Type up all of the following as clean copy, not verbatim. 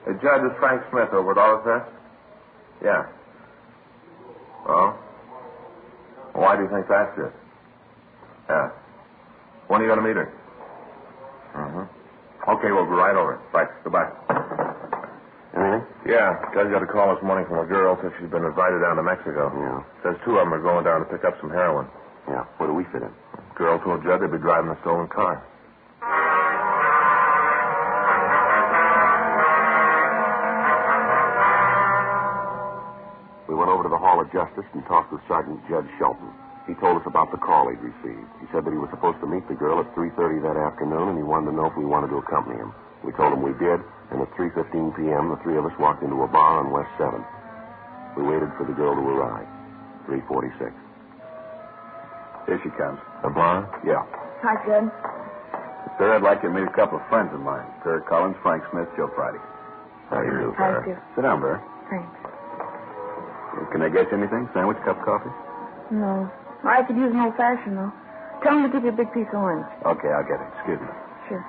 Judge, is Frank Smith over at Autofest? Yeah. Oh? Why do you think that's it? Yeah. When are you going to meet her? Mm-hmm. Okay, we'll be right over. Right. Goodbye. Anything? Yeah. Judge got a call this morning from a girl. Says she's been invited down to Mexico. Yeah. Says two of them are going down to pick up some heroin. Yeah. Where do we fit in? Girl told Judge they'd be driving a stolen car. We went over to the Hall of Justice and talked with Sergeant Judge Shelton. He told us about the call he'd received. He said that he was supposed to meet the girl at 3:30 that afternoon, and he wanted to know if we wanted to accompany him. We told him we did, and at 3:15 p.m., the three of us walked into a bar on West 7th. We waited for the girl to arrive. 3:46. Here she comes. The blonde? Yeah. Hi, Jed. Sir, I'd like you to meet a couple of friends of mine. Kurt Collins, Frank Smith, Joe Friday. How do you do, How do you do? Sit down, Barry. Thanks. Can I get you anything? Sandwich, cup of coffee? No. I could use an old-fashioned, though. Tell him to give you a big piece of orange. Okay, I'll get it. Excuse me. Sure.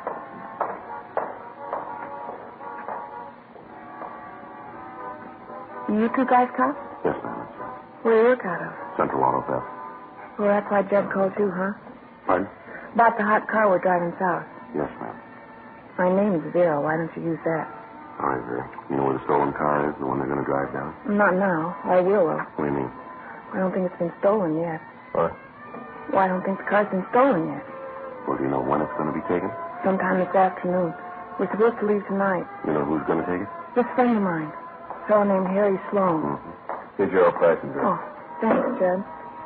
You two guys cops? Yes, ma'am. That's right. Where do you work out of? Central Auto Theft. Well, that's why Jed called you, huh? Pardon? About the hot car we're driving south. Yes, ma'am. My name's Vera. Why don't you use that? All right, Vera. You know where the stolen car is, the one they're going to drive down? Not now. I will, though. What do you mean? I don't think it's been stolen yet. What? Well, I don't think the car's been stolen yet. Well, do you know when it's going to be taken? Sometime this afternoon. We're supposed to leave tonight. You know who's going to take it? This friend of mine. A fellow named Harry Sloan. Here's your old-fashioned, Barry. Oh, thanks, Jed.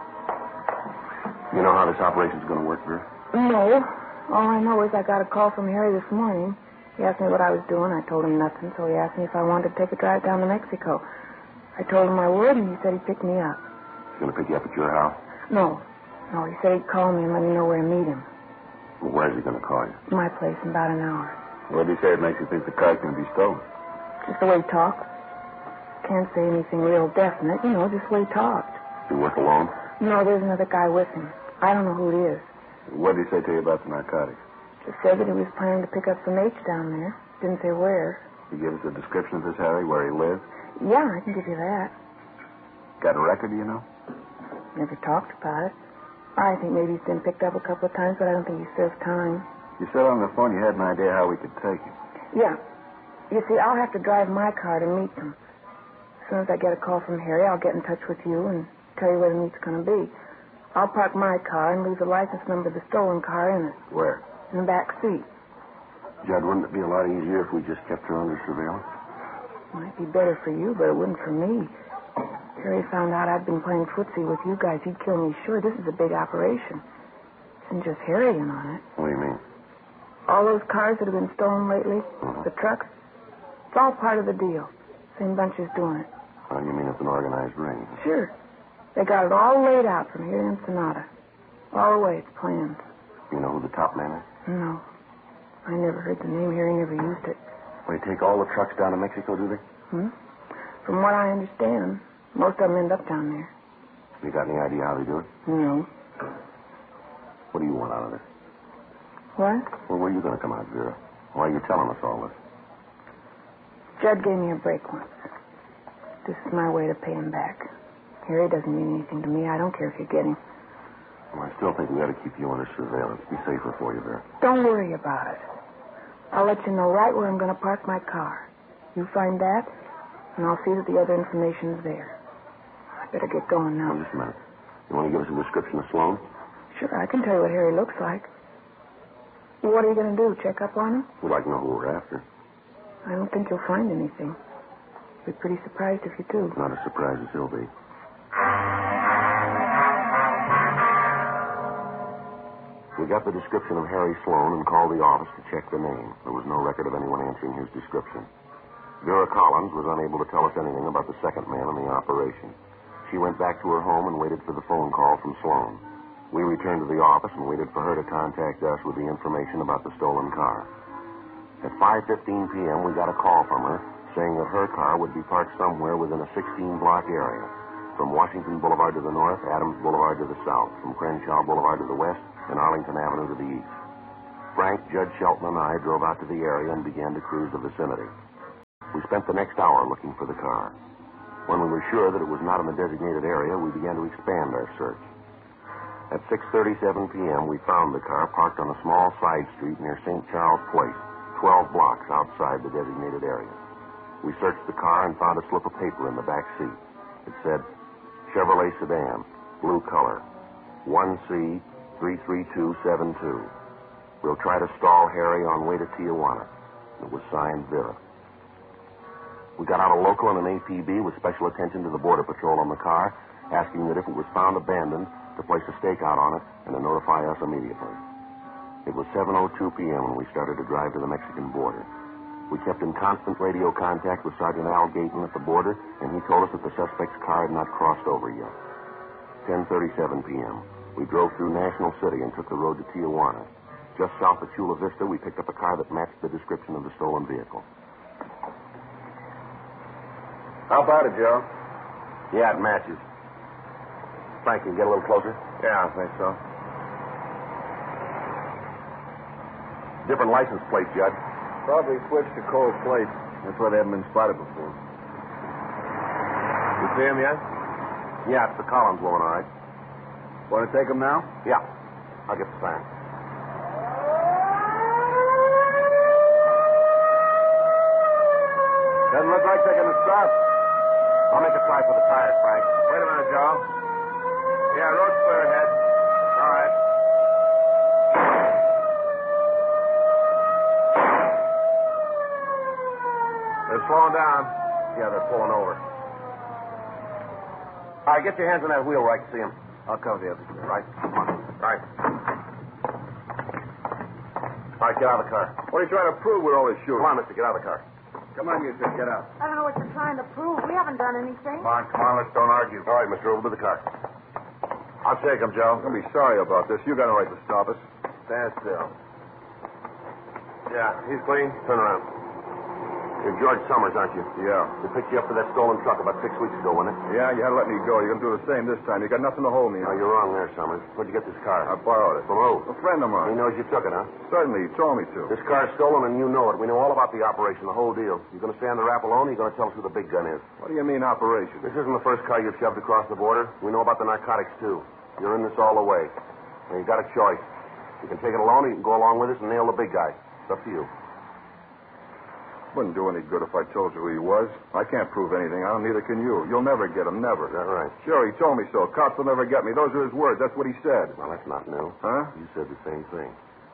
You know how this operation's going to work, Vera? No. All I know is I got a call from Harry this morning. He asked me what I was doing. I told him nothing, so he asked me if I wanted to take a drive down to Mexico. I told him I would, and he said he'd pick me up. He's going to pick you up at your house? No, he said he'd call me and let me know where to meet him. Well, where's he going to call you? My place in about an hour. What did he say it makes you think the car's going to be stolen? Just the way he talks. Can't say anything real definite, just the way he talked. You work alone? No, there's another guy with him. I don't know who it is. What did he say to you about the narcotics? Just said that he was planning to pick up some H down there. Didn't say where. He give us a description of this Harry, where he lives? Yeah, I can give you that. Got a record, do you know? Never talked about it. I think maybe he's been picked up a couple of times, but I don't think he served time. You said on the phone you had an idea how we could take him. Yeah. You see, I'll have to drive my car to meet them. As soon as I get a call from Harry, I'll get in touch with you and tell you where the meet's going to be. I'll park my car and leave the license number of the stolen car in it. Where? In the back seat. Judd, wouldn't it be a lot easier if we just kept her under surveillance? Might be better for you, but it wouldn't for me. Harry found out I'd been playing footsie with you guys. He'd kill me sure. This is a big operation. Isn't just Harry in on it. What do you mean? All those cars that have been stolen lately, the trucks, it's all part of the deal. Same bunch is doing it. Oh, you mean it's an organized ring? Sure. They got it all laid out from here to Ensenada. All the way it's planned. You know who the top man is? No. I never heard the name. Harry never used it. They take all the trucks down to Mexico, do they? From what I understand, most of them end up down there. You got any idea how they do it? No. What do you want out of this? What? Well, where are you going to come out, Vera? Why are you telling us all this? Judd gave me a break once. This is my way to pay him back. Harry doesn't mean anything to me. I don't care if you get him. Well, I still think we ought to keep you under surveillance. Be safer for you, Vera. Don't worry about it. I'll let you know right where I'm going to park my car. You find that, and I'll see that the other information's there. I better get going now. Oh, just a minute. You want to give us a description of Sloan? Sure, I can tell you what Harry looks like. What are you going to do, check up on him? We'd like to know who we're after. I don't think you'll find anything. Be pretty surprised if you do. Not as surprised as he'll be. We got the description of Harry Sloan and called the office to check the name. There was no record of anyone answering his description. Vera Collins was unable to tell us anything about the second man in the operation. She went back to her home and waited for the phone call from Sloan. We returned to the office and waited for her to contact us with the information about the stolen car. At 5:15 p.m., we got a call from her saying that her car would be parked somewhere within a 16-block area. From Washington Boulevard to the north, Adams Boulevard to the south, from Crenshaw Boulevard to the west, and Arlington Avenue to the east. Frank, Judge Shelton, and I drove out to the area and began to cruise the vicinity. We spent the next hour looking for the car. When we were sure that it was not in the designated area, we began to expand our search. At 6:37 p.m., we found the car parked on a small side street near St. Charles Place, 12 blocks outside the designated area. We searched the car and found a slip of paper in the back seat. It said, Chevrolet sedan, blue color, 1C 33272. We'll try to stall Harry on way to Tijuana. It was signed Vera. We got out a local and an APB with special attention to the Border Patrol on the car, asking that if it was found abandoned, to place a stakeout on it and to notify us immediately. It was 7:02 p.m. when we started to drive to the Mexican border. We kept in constant radio contact with Sergeant Al Gayton at the border, and he told us that the suspect's car had not crossed over yet. 10:37 p.m. We drove through National City and took the road to Tijuana. Just south of Chula Vista, we picked up a car that matched the description of the stolen vehicle. How about it, Joe? Yeah, it matches. Frank, can you get a little closer? Yeah, I think so. Different license plate, Judge. Probably switched to cold plate. That's why they haven't been spotted before. You see him yet? Yeah, it's the Collins woman, all right. Want to take him now? Yeah. I'll get the sign. Doesn't look like they're going to stop. I'll make a try for the tires, Frank. Wait a minute, Joe. Yeah, road's clear ahead. All right. They're slowing down. Yeah, they're pulling over. All right, get your hands on that wheel where I can see them. I'll cover the other side. Right. Come on. Right. All right, get out of the car. What are you trying to prove with all this shooting? Come on, mister, get out of the car. Come on, you two, get out. I don't know what you're trying to prove. We haven't done anything. Come on, let's don't argue. All right, mister, over to the car. I'll take him, Joe. I'm going to be sorry about this. You got a right to stop us. Stand still. Yeah, he's clean. Turn around. You're George Summers, aren't you? Yeah. They picked you up for that stolen truck about 6 weeks ago, wasn't it? Yeah, you had to let me go. You're going to do the same this time. You got nothing to hold me No, on. you're wrong there, Summers. Where'd you get this car? I borrowed it. From who? A friend of He mine. knows you took it, huh? Certainly, he told me to. This car's stolen, and you know it. We know all about the operation, the whole deal. You going to stay on the rap alone, or you going to tell us who the big gun is? What do you mean, operation? This isn't the first car you've shoved across the border. We know about the narcotics, too. You're in this all the way. Now, you got a choice. You can take it alone, or you can go along with us and nail the big guy. It's up to you. Wouldn't do any good if I told you who he was. I can't prove anything on him, neither can you. You'll never get him, never. Is that right? Sure, he told me so. Cops will never get me. Those are his words. That's what he said. Well, that's not new. Huh? You said the same thing.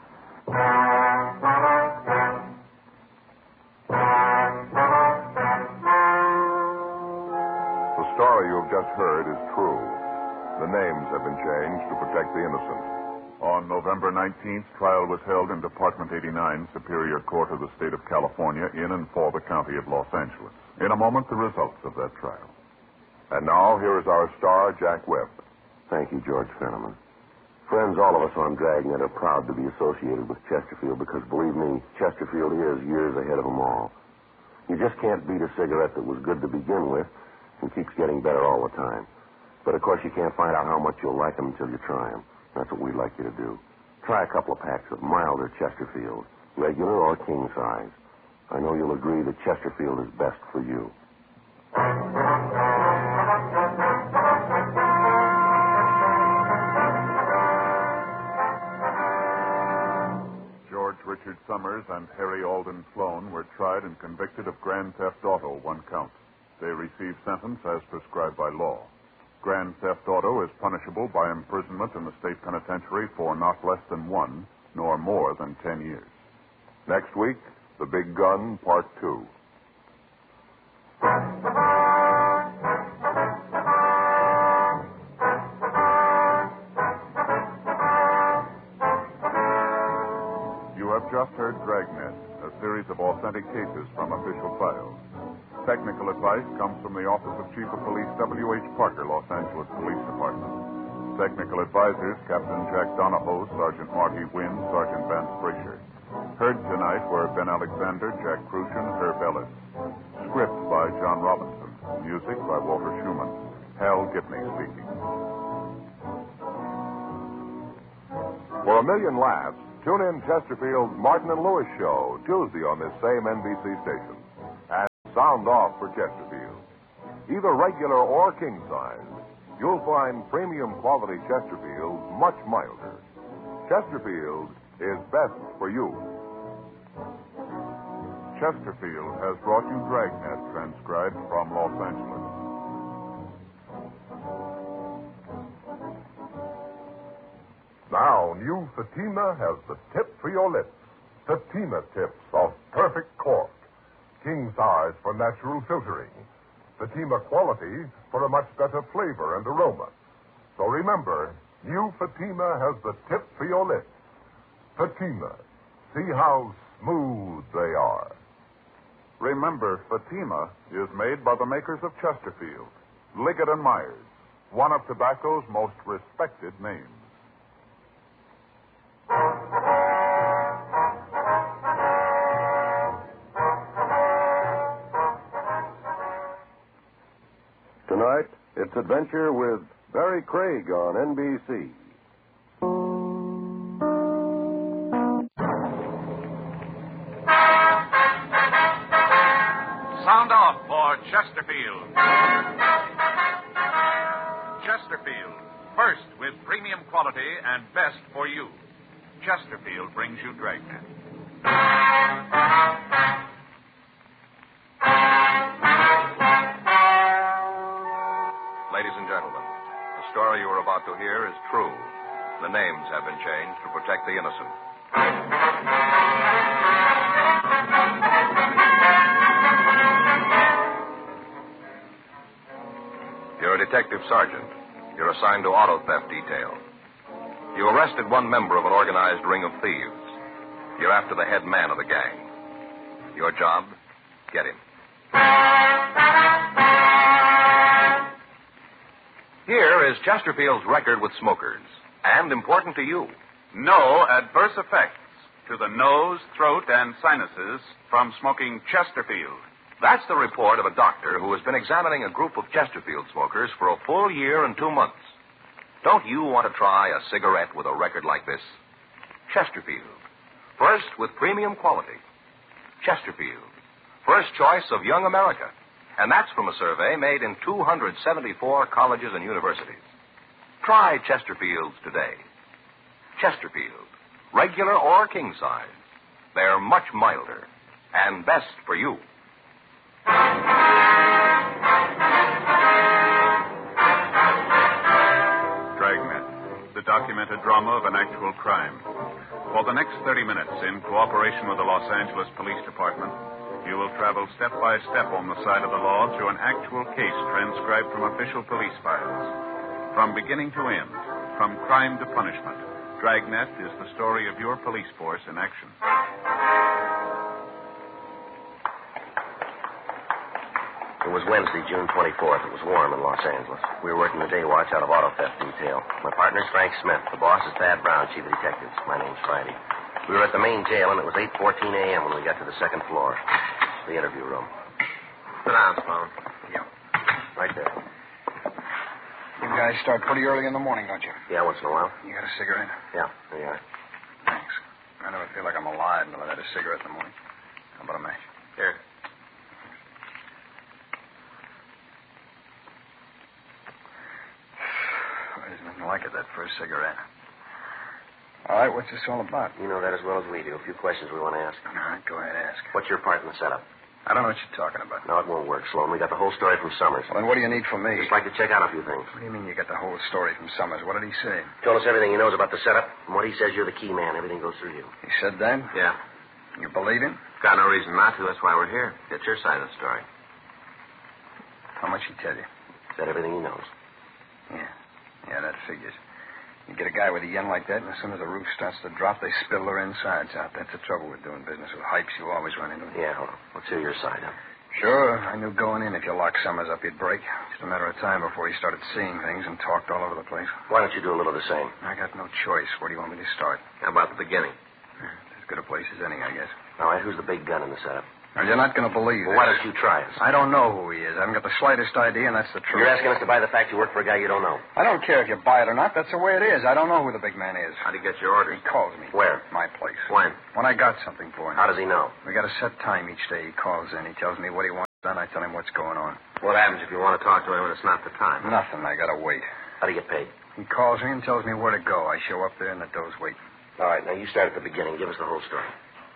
The story you have just heard is true. The names have been changed to protect the innocent. On November 19th, trial was held in Department 89, Superior Court of the State of California, in and for the County of Los Angeles. In a moment, the results of that trial. And now, here is our star, Jack Webb. Thank you, George Fenneman. Friends, all of us on Dragnet are proud to be associated with Chesterfield because, believe me, Chesterfield is years ahead of them all. You just can't beat a cigarette that was good to begin with and keeps getting better all the time. But, of course, you can't find out how much you'll like them until you try them. That's what we'd like you to do. Try a couple of packs of milder Chesterfield, regular or king size. I know you'll agree that Chesterfield is best for you. George Richard Summers and Harry Alden Sloan were tried and convicted of grand theft auto, 1 count. They received sentence as prescribed by law. Grand theft auto is punishable by imprisonment in the state penitentiary for not less than 1, nor more than 10 years. Next week, The Big Gun, Part 2. You have just heard Dragnet, a series of authentic cases from official files. Technical advice comes from the Office of Chief of Police W.H. Parker, Los Angeles Police Department. Technical advisors, Captain Jack Donahoe, Sergeant Marty Wynn, Sergeant Vance Brasher. Heard tonight were Ben Alexander, Jack Crucian, Herb Ellis. Script by John Robinson. Music by Walter Schumann. Hal Gibney speaking. For a million laughs, tune in Chesterfield's Martin and Lewis Show, Tuesday on this same NBC station. sound off for Chesterfield. Either regular or king size, you'll find premium quality Chesterfield much milder. Chesterfield is best for you. Chesterfield has brought you Dragnet, transcribed from Los Angeles. Now, new Fatima has the tip for your lips. Fatima tips of perfect cork. King size for natural filtering. Fatima quality for a much better flavor and aroma. So remember, new Fatima has the tip for your lips. Fatima. See how smooth they are. Remember, Fatima is made by the makers of Chesterfield, Liggett & Myers, one of tobacco's most respected names. Tonight, it's Adventure with Barry Craig on NBC. Sound off for Chesterfield. Chesterfield, first with premium quality and best for you. Chesterfield brings you Dragnet. Ladies and gentlemen, the story you are about to hear is true. The names have been changed to protect the innocent. You're a detective sergeant. You're assigned to auto theft detail. You arrested one member of an organized ring of thieves. You're after the head man of the gang. Your job? Get him. Here is Chesterfield's record with smokers, and important to you. No adverse effects to the nose, throat, and sinuses from smoking Chesterfield. That's the report of a doctor who has been examining a group of Chesterfield smokers for a full year and 2 months. Don't you want to try a cigarette with a record like this? Chesterfield. First with premium quality. Chesterfield. First choice of young America. And that's from a survey made in 274 colleges and universities. Try Chesterfields today. Chesterfield. Regular or king size. They're much milder and best for you. Dragnet, the documented drama of an actual crime. For the next 30 minutes, in cooperation with the Los Angeles Police Department, you will travel step by step on the side of the law through an actual case transcribed from official police files. From beginning to end, from crime to punishment, Dragnet is the story of your police force in action. It was Wednesday, June 24th. It was warm in Los Angeles. We were working the day watch out of auto theft detail. My partner's Frank Smith. The boss is Thad Brown, chief of detectives. My name's Friday. We were at the main jail, and it was 8:14 a.m. when we got to the second floor, the interview room. Sit down, Sloan. Yeah. Right there. You guys start pretty early in the morning, don't you? Yeah, once in a while. You got a cigarette? Yeah, there you are. Thanks. I never feel like I'm alive until I've had a cigarette in the morning. How about a match? Here. There's nothing like it, that first cigarette. All right, what's this all about? You know that as well as we do. A few questions we want to ask. All right, go ahead, ask. What's your part in the setup? I don't know what you're talking about. No, it won't work, Sloan. We got the whole story from Summers. Well, then what do you need from me? Just like to check out a few things. What do you mean you got the whole story from Summers? What did he say? Told us everything he knows about the setup. From what he says, you're the key man. Everything goes through you. He said that? Yeah. You believe him? Got no reason not to. That's why we're here. Get your side of the story. How much he tell you? Said everything he knows. Yeah, that figures. You get a guy with a yen like that, and as soon as the roof starts to drop, they spill their insides out. That's the trouble with doing business with hypes. You always run into it. Yeah, well, let's hear your side of it. Sure, I knew going in if you locked Summers up, he'd break. Just a matter of time before he started seeing things and talked all over the place. Why don't you do a little of the same? I got no choice. Where do you want me to start? How about the beginning? As good a place as any, I guess. All right, who's the big gun in the setup? Now, you're not going to believe Well, it. why don't you try us? I don't know who he is. I haven't got the slightest idea, and that's the truth. You're asking us to buy the fact you work for a guy you don't know. I don't care if you buy it or not. That's the way it is. I don't know who the big man is. How'd he get your orders? He calls me. Where? My place. When? When I got something for him. How does he know? We got a set time each day he calls in. He tells me what he wants done, I tell him what's going on. What happens if you want to talk to him when it's not the time? Nothing. I gotta wait. How do you get paid? He calls me and tells me where to go. I show up there and the doe's waiting. All right, now you start at the beginning. Give us the whole story.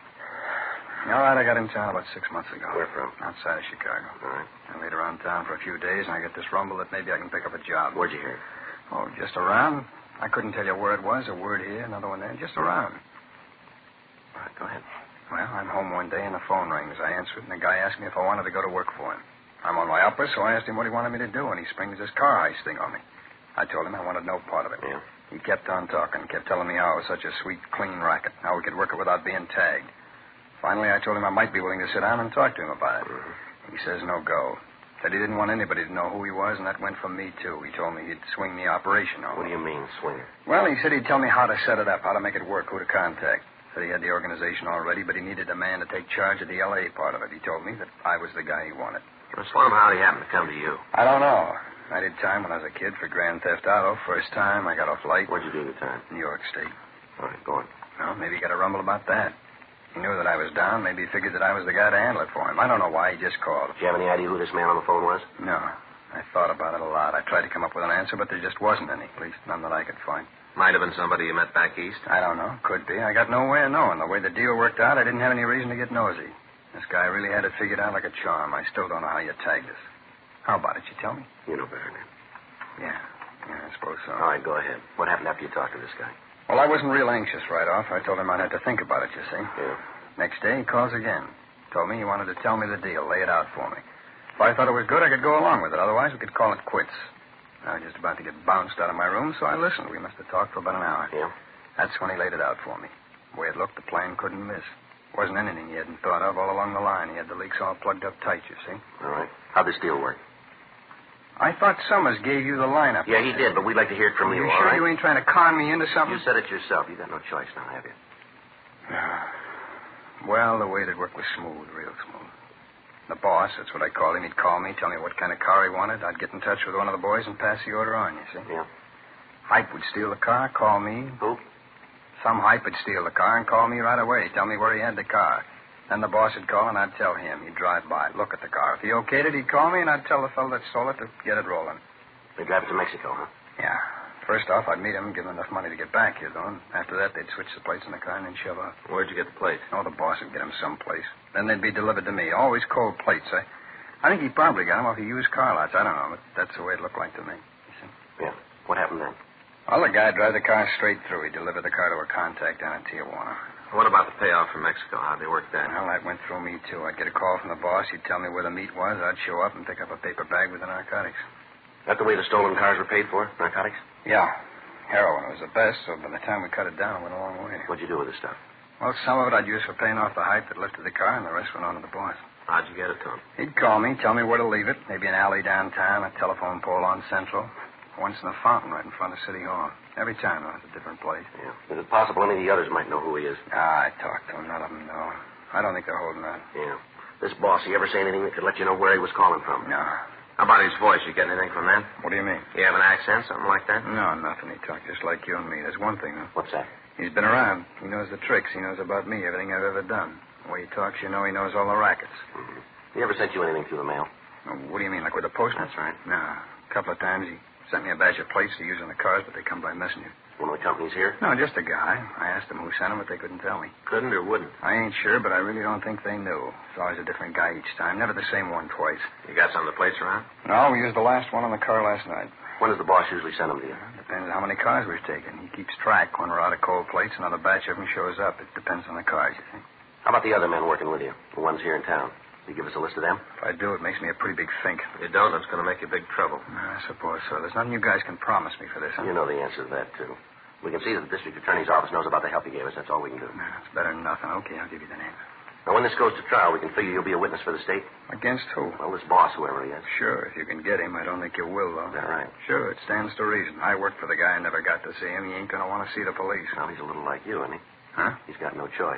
All right, I got in town about 6 months ago. Where from? Outside of Chicago. All right. I laid around town for a few days, and I get this rumble that maybe I can pick up a job. Where'd you hear it? Oh, just around. I couldn't tell you where it was, a word here, another one there, just around. All right, go ahead. Well, I'm home one day and the phone rings. I answer it, and the guy asked me if I wanted to go to work for him. I'm on my uppers, so I asked him what he wanted me to do, and he springs this car heist thing on me. I told him I wanted no part of it. Yeah. He kept on talking, kept telling me how it was such a sweet, clean racket, how we could work it without being tagged. Finally, I told him I might be willing to sit down and talk to him about it. Mm-hmm. He says no go. Said he didn't want anybody to know who he was, and that went for me, too. He told me he'd swing the operation on What me. do you mean, swinger? Well, he said he'd tell me how to set it up, how to make it work, who to contact. Said he had the organization already, but he needed a man to take charge of the L.A. part of it. He told me that I was the guy he wanted. Well, tell him how he happened to come to you. I don't know. I did time when I was a kid for Grand Theft Auto. First time, I got off light. Where'd you do the time? New York State. All right, go on. Well, maybe he got a rumble about that. He knew that I was down. Maybe he figured that I was the guy to handle it for him. I don't know why. He just called. Did you have any idea who this man on the phone was? No. I thought about it a lot. I tried to come up with an answer, but there just wasn't any. At least none that I could find. Might have been somebody you met back east. I don't know. Could be. I got no way of knowing. The way the deal worked out, I didn't have any reason to get nosy. This guy really had it figured out like a charm. I still don't know how you tagged us. How about it? You tell me? You know better than him. Yeah, I suppose so. All right, go ahead. What happened after you talked to this guy? Well, I wasn't real anxious right off. I told him I'd have to think about it, you see. Yeah. Next day, he calls again. Told me he wanted to tell me the deal, lay it out for me. If I thought it was good, I could go along with it. Otherwise, we could call it quits. I was just about to get bounced out of my room, so I listened. We must have talked for about an hour. Yeah? That's when he laid it out for me. The way it looked, the plan couldn't miss. Wasn't anything he hadn't thought of all along the line. He had the leaks all plugged up tight, you see. All right. How'd this deal work? I thought Summers gave you the lineup. Yeah, he did, but we'd like to hear it from you, You all sure right? you ain't trying to con me into something? You said it yourself. You got no choice now, have you? Well, the way it worked was smooth, real smooth. The boss, that's what I called him, he'd call me, tell me what kind of car he wanted. I'd get in touch with one of the boys and pass the order on, you see. Yeah. Hype would steal the car, call me. Who? Some hype would steal the car and call me right away, tell me where he had the car. Then the boss would call and I'd tell him. He'd drive by, look at the car. If he okayed it, he'd call me and I'd tell the fellow that stole it to get it rolling. They drive it to Mexico, huh? Yeah. First off, I'd meet him, give him enough money to get back here, though. And after that, they'd switch the plates in the car and then shove off. Where'd you get the plates? Oh, the boss would get them someplace. Then they'd be delivered to me. Always cold plates. I think he probably got them off the used car lots. I don't know, but that's the way it looked like to me. You see? Yeah. What happened then? Well, the guy'd drive the car straight through. He'd deliver the car to a contact down in Tijuana. What about the payoff from Mexico? How'd they work that? Well, that went through me, too. I'd get a call from the boss. He'd tell me where the meat was. I'd show up and pick up a paper bag with the narcotics. That the way the stolen cars were paid for? Narcotics? Yeah. Heroin was the best, so by the time we cut it down, it went a long way. What'd you do with the stuff? Well, some of it I'd use for paying off the hype that lifted the car, and the rest went on to the boss. How'd you get it to him? He'd call me, tell me where to leave it. Maybe an alley downtown, a telephone pole on Central. Once in a fountain right in front of City Hall. Every time, though, it's a different place. Yeah. Is it possible any of the others might know who he is? I talked to him. None of them know. I don't think they're holding out. Yeah. This boss, he ever say anything that could let you know where he was calling from? No. How about his voice? You get anything from that? What do you mean? You have an accent, something like that? No, nothing. He talked just like you and me. There's one thing, though. What's that? He's been around. He knows the tricks. He knows about me, everything I've ever done. The way he talks, you know he knows all the rackets. Mm-hmm. He ever sent you anything through the mail? Oh, what do you mean, like with the postman? That's right. No. A couple of times he sent me a batch of plates to use on the cars, but they come by messenger. One of the companies here? No, just a guy. I asked them who sent them, but they couldn't tell me. Couldn't or wouldn't? I ain't sure, but I really don't think they knew. It's always a different guy each time. Never the same one twice. You got some of the plates around? No, we used the last one on the car last night. When does the boss usually send them to you? Depends on how many cars we've taken. He keeps track. When we're out of cold plates, another batch of them shows up. It depends on the cars, you see. How about the other men working with you? The ones here in town? You give us a list of them? If I do, it makes me a pretty big think. If you don't, it's going to make you big trouble. I suppose so. There's nothing you guys can promise me for this, huh? You know the answer to that, too. We can see that the district attorney's office knows about the help you gave us. That's all we can do. It's better than nothing. Okay, I'll give you the name. Now, when this goes to trial, we can figure you'll be a witness for the state? Against who? Well, this boss, whoever he is. Sure, if you can get him. I don't think you will, though. Is that right? Sure, it stands to reason. I worked for the guy and never got to see him. He ain't going to want to see the police. Well, he's a little like you, isn't he? Huh? He's got no choice.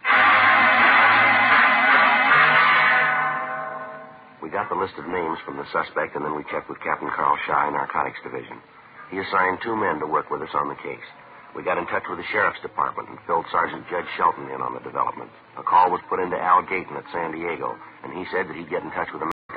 We got the list of names from the suspect, and then we checked with Captain Carl Shy, Narcotics Division. He assigned 2 men to work with us on the case. We got in touch with the Sheriff's Department and filled Sergeant Judge Shelton in on the development. A call was put into Al Gayton at San Diego, and he said that he'd get in touch with the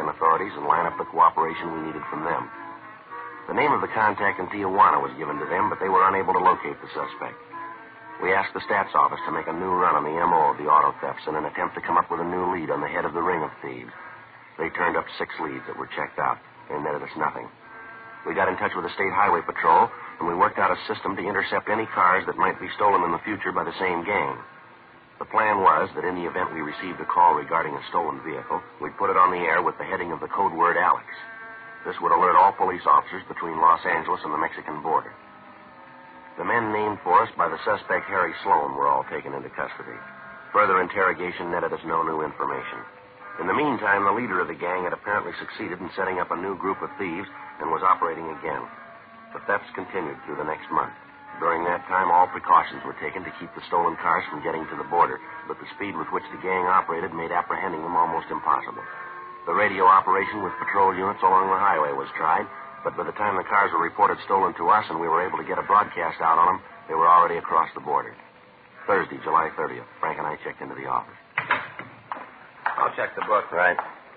the cooperation we needed from them. The name of the contact in Tijuana was given to them, but they were unable to locate the suspect. We asked the stats office to make a new run on the M.O. of the auto thefts in an attempt to come up with a new lead on the head of the ring of thieves. They turned up 6 leads that were checked out. They netted us nothing. We got in touch with the State Highway Patrol, and we worked out a system to intercept any cars that might be stolen in the future by the same gang. The plan was that in the event we received a call regarding a stolen vehicle, we'd put it on the air with the heading of the code word Alex. This would alert all police officers between Los Angeles and the Mexican border. The men named for us by the suspect Harry Sloan were all taken into custody. Further interrogation netted us no new information. In the meantime, the leader of the gang had apparently succeeded in setting up a new group of thieves and was operating again. The thefts continued through the next month. During that time, all precautions were taken to keep the stolen cars from getting to the border, but the speed with which the gang operated made apprehending them almost impossible. The radio operation with patrol units along the highway was tried, but by the time the cars were reported stolen to us and we were able to get a broadcast out on them, they were already across the border. Thursday, July 30th, Frank and I checked into the office. I'll check the book. Right.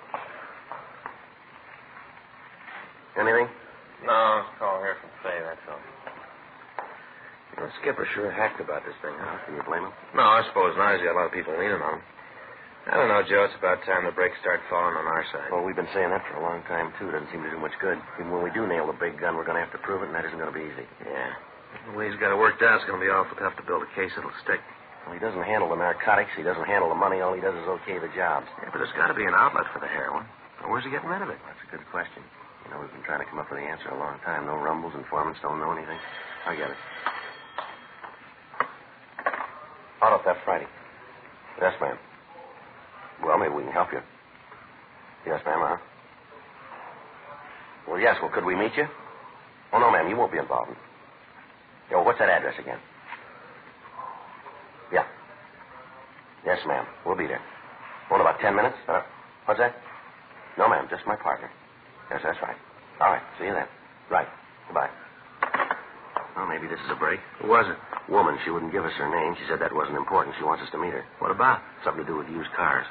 Anything? No, I was calling here from Faye, that's all. The skipper sure hacked about this thing, huh? Can you blame him? No, I suppose not. He's got a lot of people leaning on him. I don't know, Joe. It's about time the brakes start falling on our side. Well, we've been saying that for a long time, too. It doesn't seem to do much good. Even when we do nail the big gun, we're going to have to prove it, and that isn't going to be easy. Yeah. The way he's got it worked out, it's going to be awful tough to build a case that'll stick. Well, he doesn't handle the narcotics. He doesn't handle the money. All he does is okay the jobs. Yeah, but there's got to be an outlet for the heroin. Where's he getting rid of it? That's a good question. You know, we've been trying to come up with the answer a long time. No rumbles, informants don't know anything. I get it. Auto theft Friday. Yes, ma'am. Well, maybe we can help you. Yes, ma'am, Well, yes. Well, could we meet you? Oh, no, ma'am. You won't be involved. Yeah, well, what's that address again? Yeah. Yes, ma'am. We'll be there. Oh, in about 10 minutes? What's that? No, ma'am. Just my partner. Yes, that's right. All right. See you then. Right. Goodbye. Well, maybe this is a break. Who was it? Woman. She wouldn't give us her name. She said that wasn't important. She wants us to meet her. What about? Something to do with used cars.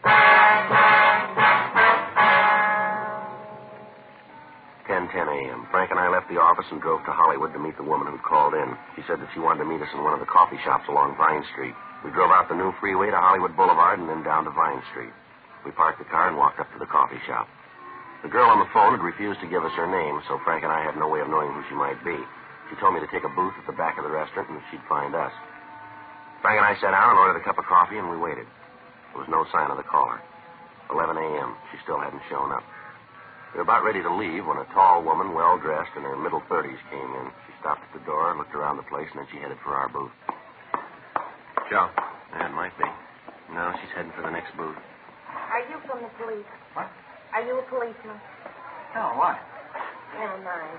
10:10 a.m. Frank and I left the office and drove to Hollywood to meet the woman who'd called in. She said that she wanted to meet us in one of the coffee shops along Vine Street. We drove out the new freeway to Hollywood Boulevard and then down to Vine Street. We parked the car and walked up to the coffee shop. The girl on the phone had refused to give us her name, so Frank and I had no way of knowing who she might be. She told me to take a booth at the back of the restaurant and she'd find us. Frank and I sat down and ordered a cup of coffee and we waited. There was no sign of the caller. 11 a.m. She still hadn't shown up. We were about ready to leave when a tall woman, well-dressed, in her middle 30s, came in. She stopped at the door, looked around the place, and then she headed for our booth. Joe. Yeah, it might be. No, she's heading for the next booth. Are you from the police? What? Are you a policeman? No, what? Never mind.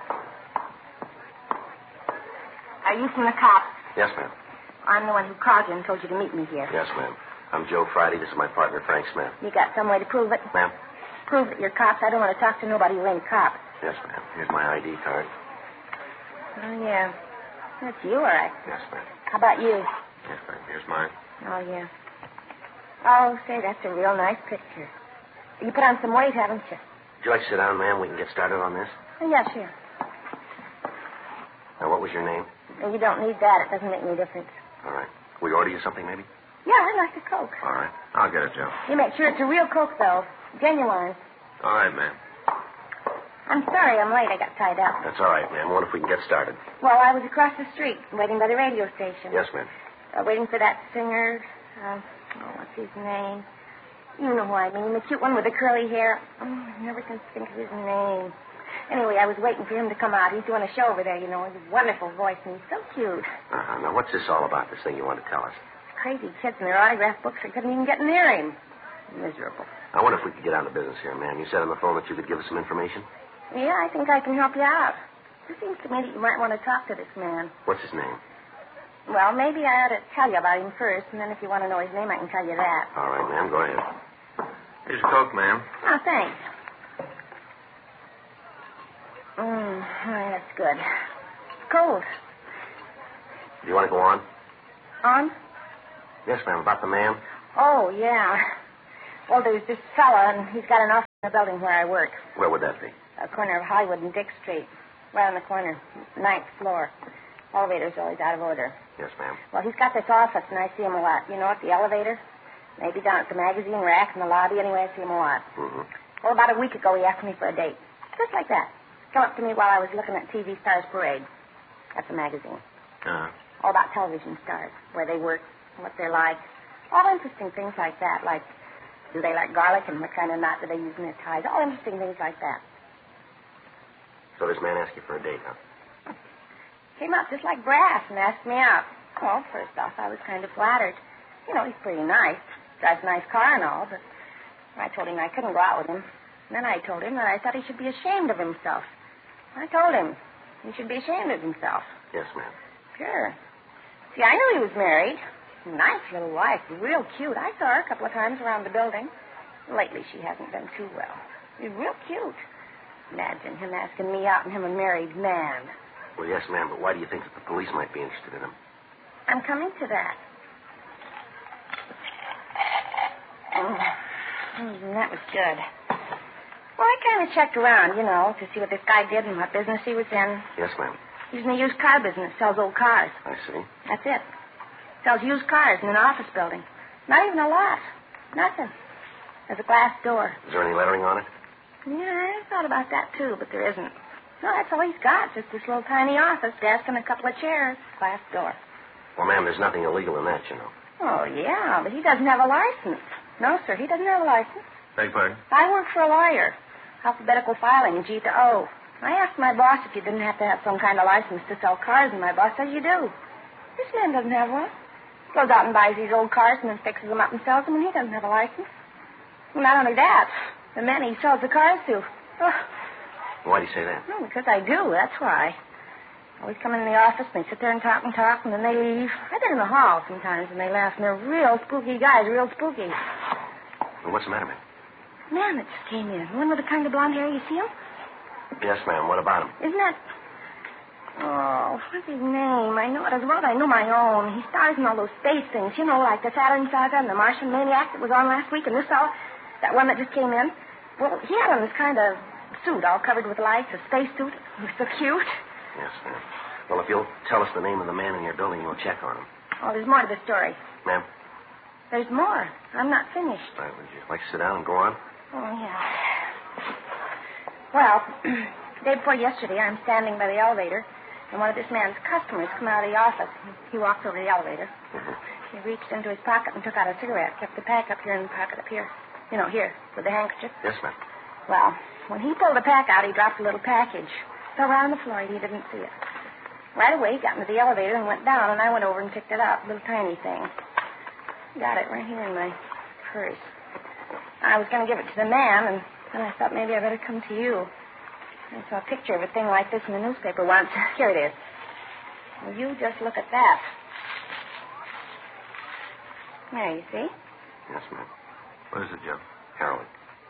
Are you from the cops? Yes, ma'am. I'm the one who called you and told you to meet me here. Yes, ma'am. I'm Joe Friday. This is my partner, Frank Smith. You got some way to prove it? Ma'am? Prove that you're cops. I don't want to talk to nobody who ain't cops. Yes, ma'am. Here's my ID card. Oh, yeah. That's you, all right. Yes, ma'am. How about you? Yes, ma'am. Here's mine. Oh, yeah. Oh, say, that's a real nice picture. You put on some weight, haven't you? Would you like to sit down, ma'am? We can get started on this. Oh, yeah, sure. Now, what was your name? You don't need that. It doesn't make any difference. All right. Will we order you something, maybe? Yeah, I'd like a Coke. All right. I'll get it, Joe. You make sure it's a real Coke, though. Genuine. All right, ma'am. I'm sorry I'm late. I got tied up. That's all right, ma'am. I wonder if we can get started. Well, I was across the street, waiting by the radio station. Yes, ma'am. Waiting for that singer. What's his name? You know who I mean. The cute one with the curly hair. I never can think of his name. Anyway, I was waiting for him to come out. He's doing a show over there, you know. His wonderful voice, and he's so cute. Now, what's this all about, this thing you want to tell us? Crazy kids and their autograph books. I couldn't even get near him. Miserable. I wonder if we could get down to business here, ma'am. You said on the phone that you could give us some information? Yeah, I think I can help you out. It seems to me that you might want to talk to this man. What's his name? Well, maybe I ought to tell you about him first, and then if you want to know his name, I can tell you that. All right, ma'am. Go ahead. Here's your Coke, ma'am. Oh, thanks. That's good. It's cold. Do you want to go on? On? Yes, ma'am. About the man? Oh, yeah. Well, there's this fella, and he's got an the building where I work. Where would that be? A corner of Hollywood and Dick Street. Right on the corner. 9th floor. Elevator's always out of order. Yes, ma'am. Well, he's got this office, and I see him a lot. You know, at the elevator? Maybe down at the magazine rack in the lobby. Anyway, I see him a lot. Mm-hmm. Well, about a week ago, he asked me for a date. Just like that. Come up to me while I was looking at TV Stars Parade. That's a magazine. Uh-huh. All about television stars, where they work, what they're like. All interesting things like that, like do they like garlic and what kind of knot do they use in their ties. All interesting things like that. So this man asked you for a date, huh? Came up just like brass and asked me out. Well, first off, I was kind of flattered. You know, he's pretty nice. Drives a nice car and all, but I told him I couldn't go out with him. And then I told him that I thought he should be ashamed of himself. I told him he should be ashamed of himself. Yes, ma'am. Sure. See, I knew he was married. Nice little wife, real cute. I saw her a couple of times around the building. Lately, she hasn't been too well. She's real cute. Imagine him asking me out and him a married man. Well, yes, ma'am, but why do you think that the police might be interested in him? I'm coming to that. That was good. Well, I kind of checked around, you know, to see what this guy did and what business he was in. Yes, ma'am. He's in the used car business, sells old cars. I see. That's it. Sells used cars in an office building. Not even a lot. Nothing. There's a glass door. Is there any lettering on it? Yeah, I thought about that, too, but there isn't. No, that's all he's got. Just this little tiny office desk and a couple of chairs. Glass door. Well, ma'am, there's nothing illegal in that, you know. Oh, yeah, but he doesn't have a license. No, sir, he doesn't have a license. Beg pardon? I work for a lawyer. Alphabetical filing, G to O. I asked my boss if you didn't have to have some kind of license to sell cars, and my boss says you do. This man doesn't have one. Goes out and buys these old cars and then fixes them up and sells them, and he doesn't have a license. Well, not only that, the men he sells the cars to. Oh. Why do you say that? Oh, because I do, that's why. Always come in the office, and they sit there and talk, and then they leave. I've been in the hall sometimes, and they laugh, and they're real spooky guys, real spooky. Well, what's the matter, ma'am? Man that just came in. The one with the kind of blonde hair, you see him? Yes, ma'am. What about him? Isn't that... Oh, what's his name? I know it as well as I know my own. He stars in all those space things, you know, like the Saturn Saga and the Martian Maniac that was on last week, and this fellow, that one that just came in. Well, he had on this kind of suit all covered with lights, a space suit. He was so cute. Yes, ma'am. Well, if you'll tell us the name of the man in your building, we'll check on him. Oh, there's more to the story. Ma'am? There's more. I'm not finished. All right, would you like to sit down and go on? Oh, yeah. Well, the day before yesterday, I'm standing by the elevator, and one of this man's customers come out of the office. He walked over to the elevator. Mm-hmm. He reached into his pocket and took out a cigarette, kept the pack up here in the pocket up here. You know, here, with the handkerchief. Yes, ma'am. Well, when he pulled the pack out, he dropped a little package. Fell right on the floor. He didn't see it. Right away, he got into the elevator and went down, and I went over and picked it up. A little tiny thing. Got it right here in my purse. I was going to give it to the man, and then I thought maybe I better come to you. I saw a picture of a thing like this in the newspaper once. Here it is. Well, you just look at that. There, you see? Yes, ma'am. What is it, Joe? Heroin.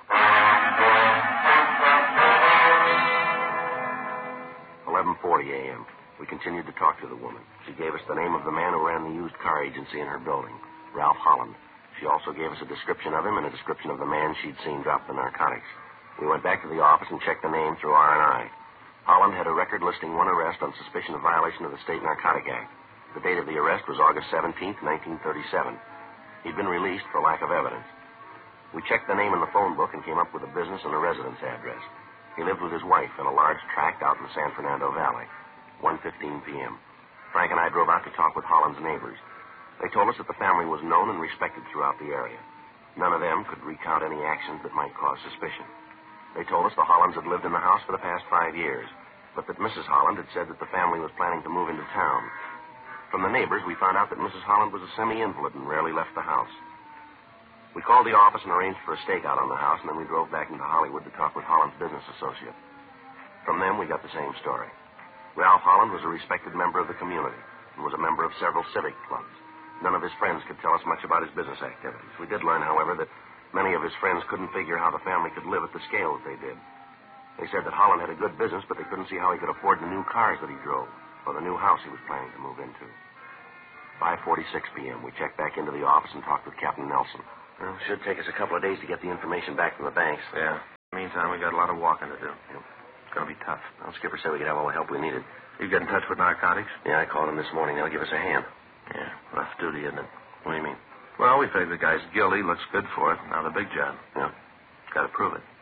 11:40 a.m. We continued to talk to the woman. She gave us the name of the man who ran the used car agency in her building, Ralph Holland. She also gave us a description of him and a description of the man she'd seen drop the narcotics. We went back to the office and checked the name through R&I. Holland had a record listing one arrest on suspicion of violation of the State Narcotic Act. The date of the arrest was August 17th, 1937. He'd been released for lack of evidence. We checked the name in the phone book and came up with a business and a residence address. He lived with his wife in a large tract out in the San Fernando Valley. 1:15 p.m. Frank and I drove out to talk with Holland's neighbors. They told us that the family was known and respected throughout the area. None of them could recount any actions that might cause suspicion. They told us the Hollands had lived in the house for the past 5 years, but that Mrs. Holland had said that the family was planning to move into town. From the neighbors, we found out that Mrs. Holland was a semi-invalid and rarely left the house. We called the office and arranged for a stakeout on the house, and then we drove back into Hollywood to talk with Holland's business associate. From them, we got the same story. Ralph Holland was a respected member of the community and was a member of several civic clubs. None of his friends could tell us much about his business activities. We did learn, however, that many of his friends couldn't figure how the family could live at the scale that they did. They said that Holland had a good business, but they couldn't see how he could afford the new cars that he drove or the new house he was planning to move into. 5:46 p.m. We checked back into the office and talked with Captain Nelson. Well, it should take us a couple of days to get the information back from the banks. Yeah. meantime, we got a lot of walking to do. It's going to be tough. Well, Skipper said we could have all the help we needed. You get in touch with narcotics? Yeah, I called him this morning. They'll give us a hand. Yeah, rough duty, isn't it? What do you mean? Well, we figured the guy's guilty. Looks good for it. Now the big job. Yeah. Got to prove it.